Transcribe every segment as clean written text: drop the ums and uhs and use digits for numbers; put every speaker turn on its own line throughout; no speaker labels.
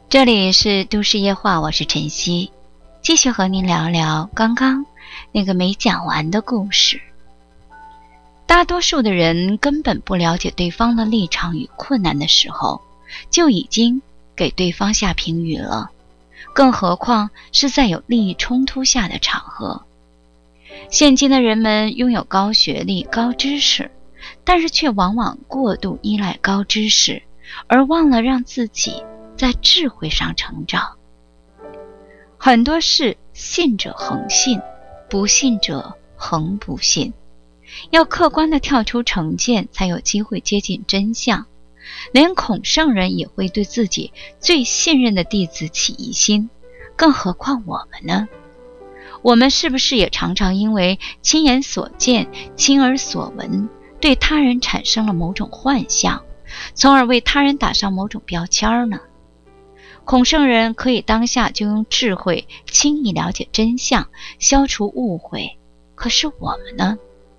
这里是都市夜话，我是晨曦，继续和您聊聊刚刚那个没讲完的故事。大多数的人根本不了解对方的立场与困难的时候，就已经给对方下评语了，更何况是在有利益冲突下的场合。现今的人们拥有高学历、高知识，但是却往往过度依赖高知识，而忘了让自己在智慧上成长。很多事信者恒信，不信者恒不信。要客观地跳出成见，才有机会接近真相。连孔圣人也会对自己最信任的弟子起疑心，更何况我们呢？我们是不是也常常因为亲眼所见、亲耳所闻，对他人产生了某种幻象，从而为他人打上某种标签呢？孔圣人可以当下就用智慧轻易了解真相，消除误会，可是我们呢？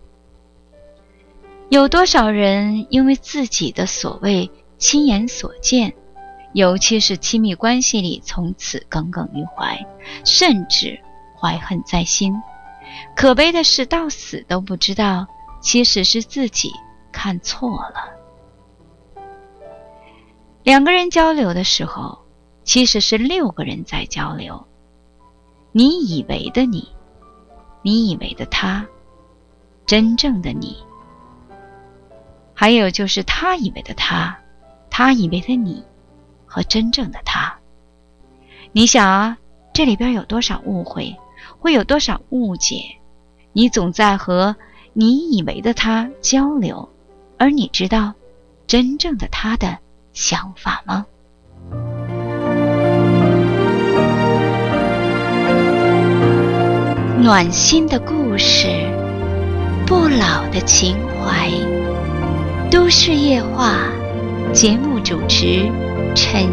有多少人因为自己的所谓亲眼所见，尤其是亲密关系里从此耿耿于怀，甚至怀恨在心。可悲的是到死都不知道，其实是自己看错了。两个人交流的时候，其实是6个人在交流。你以为的你，你以为的他，真正的你，还有就是他以为的他，他以为的你和真正的他。你想啊，这里边有多少误会，会有多少误解？你总在和你以为的他交流，而你知道真正的他的想法吗？暖心的故事，不老的情怀。都市夜话，节目主持陈